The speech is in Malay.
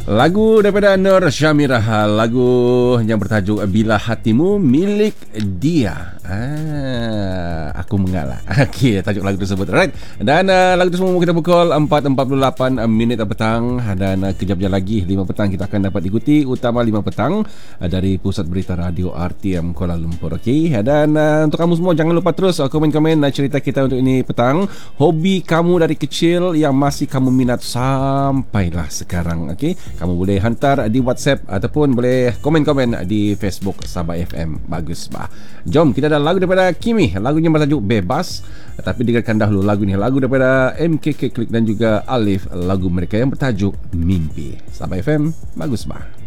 Lagu daripada Nur Syamirah, lagu yang bertajuk Bila Hatimu milik dia. Aku mengalah. Okey, tajuk lagu tersebut. Alright. Dan lagu tersebut kita pukul 4.48 minit petang, dan kejap-kejap lagi 5 petang kita akan dapat ikuti Utama 5 petang dari Pusat Berita Radio RTM Kuala Lumpur. Okey. Dan untuk kamu semua, jangan lupa terus komen-komen cerita kita untuk ini petang. Hobi kamu dari kecil yang masih kamu minat sampailah sekarang. Okey. Kamu boleh hantar di WhatsApp ataupun boleh komen-komen di Facebook Sabah FM. Bagus bah. Jom kita ada lagu daripada Kimi. Lagunya bertajuk Bebas. Tapi dengarkan dahulu lagu ni. Lagu daripada MKK Klik dan juga Alif. Lagu mereka yang bertajuk Mimpi. Sabah FM. Bagus bah.